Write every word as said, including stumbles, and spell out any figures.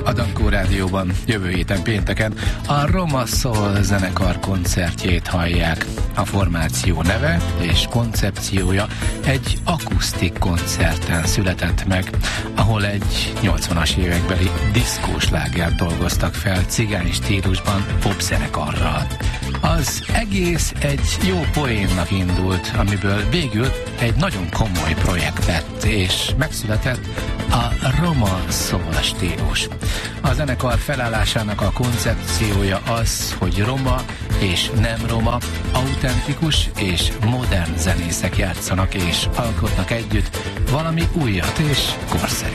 A Dankó Rádióban jövő héten pénteken a Roma Soul zenekar koncertjét hallják. A formáció neve és koncepciója egy akusztik koncerten született meg, ahol egy nyolcvanas évekbeli diszkóslágert dolgoztak fel cigány stílusban popzenekarral. Az egész egy jó poénnak indult, amiből végül egy nagyon komoly projekt lett, és megszületett a Roma Soul stílus. A zenekar felállásának a koncepciója az, hogy roma és nem roma, autentikus és modern zenészek játszanak és alkotnak együtt valami újat és korszerűt.